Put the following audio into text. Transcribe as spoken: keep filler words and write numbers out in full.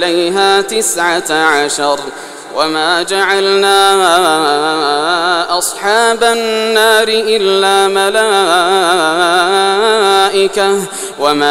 عليها تسعة عشر وما جعلنا أصحاب النار إلا ملائكة وما